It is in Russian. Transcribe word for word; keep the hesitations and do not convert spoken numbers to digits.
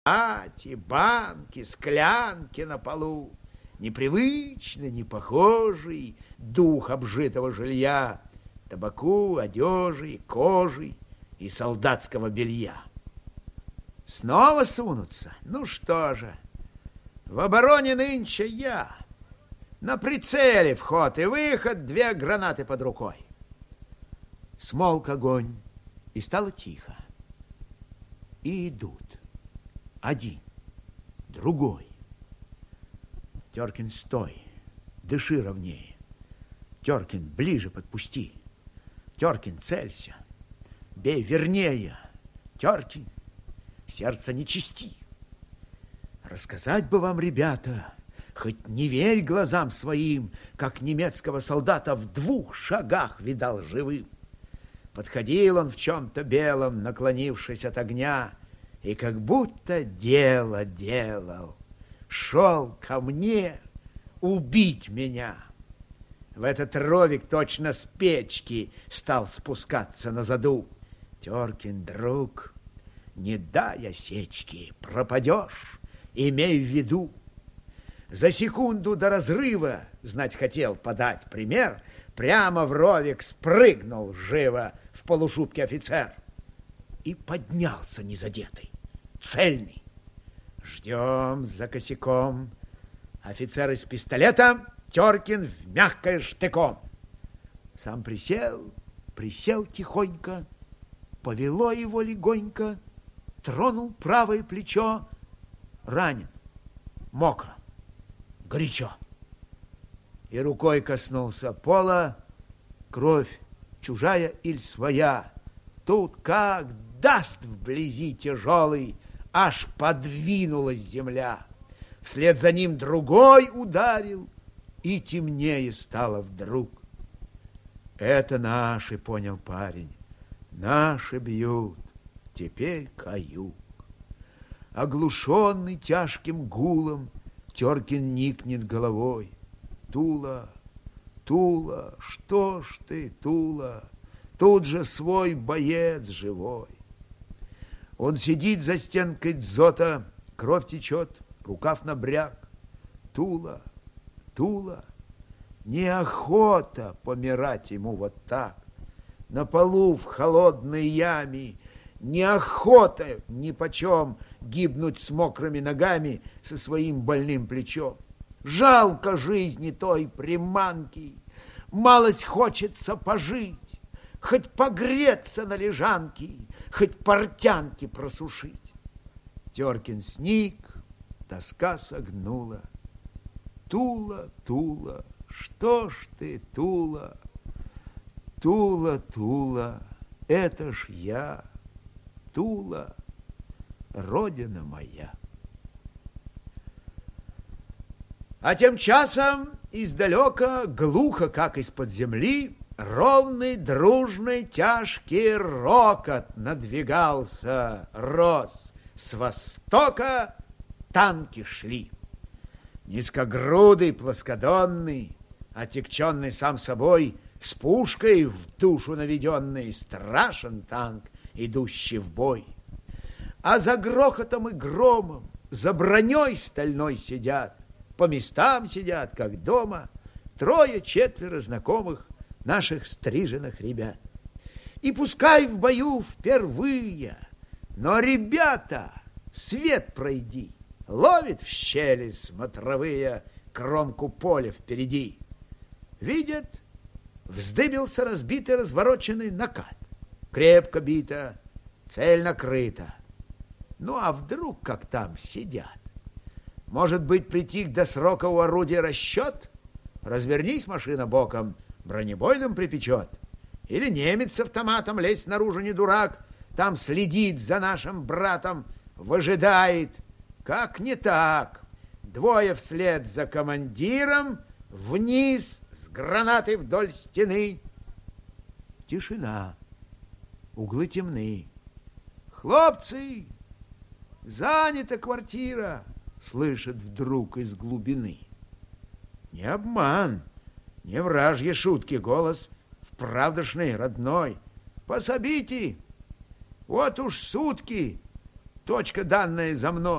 Ати, банки, склянки на полу, непривычный, непохожий дух обжитого жилья, табаку, одежи, кожи и солдатского белья. Снова сунутся? Ну что же, в обороне нынче я. На прицеле вход и выход, две гранаты под рукой. Смолк огонь, и стало тихо. И идут. Один, другой. Теркин, стой, дыши ровнее. Теркин, ближе подпусти. Теркин, целься, бей вернее. Теркин, сердце не чисти. Рассказать бы вам, ребята, хоть не верь глазам своим, как немецкого солдата в двух шагах видал живым. Подходил он в чем-то белом, наклонившись от огня, и как будто дело делал. Шел ко мне убить меня. В этот ровик точно с печки стал спускаться на заду. Теркин, друг, не дай осечки, пропадешь, имей в виду. За секунду до разрыва, знать хотел подать пример, прямо в ровик спрыгнул живо в полушубке офицер и поднялся незадетый, цельный. Ждем за косяком. Офицер из пистолета, Теркин в мягкое штыком. Сам присел, присел тихонько, повело его легонько, тронул правое плечо. Ранен, мокро, горячо. И рукой коснулся пола. Кровь чужая или своя. Тут как даст вблизи тяжелый, аж подвинулась земля. Вслед за ним другой ударил, и темнее стало вдруг. Это наши, понял парень, наши бьют, теперь каюк. Оглушенный тяжким гулом, Теркин никнет головой. Тула, Тула, что ж ты, Тула, тут же свой боец живой. Он сидит за стенкой дзота, кровь течет, рукав набряк. Тула, Тула, неохота помирать ему вот так. На полу в холодной яме, неохота нипочем гибнуть с мокрыми ногами со своим больным плечом. Жалко жизни той приманки, малость хочется пожить, хоть погреться на лежанке, хоть портянки просушить. Теркин сник, тоска согнула. Тула, Тула, что ж ты, Тула, Тула, Тула, это ж я, Тула, родина моя. А тем часом издалека, глухо, как из-под земли, ровный, дружный, тяжкий рокот надвигался, рос. С востока танки шли. Низкогрудый, плоскодонный, отягченный сам собой, с пушкой в душу наведенный, страшен танк, идущий в бой. А за грохотом и громом, за броней стальной сидят, по местам сидят, как дома, трое-четверо знакомых наших стриженных ребят. И пускай в бою впервые, но ребята, свет пройди, ловит в щели смотровые кромку поля впереди. Видят, вздыбился разбитый развороченный накат. Крепко бита, цель накрыта. Ну, а вдруг как там сидят? Может быть, притих до срока у орудия расчет? Развернись, машина, боком, бронебойным припечет. Или немец с автоматом, лезть наружу не дурак, там следит за нашим братом, выжидает. Как не так? Двое вслед за командиром, вниз с гранатой вдоль стены. Тишина, углы темны. Хлопцы, занята квартира, слышит вдруг из глубины. Не обман, не вражьи шутки, голос вправдошный, родной. Пособите, вот уж сутки точка, данная за мной.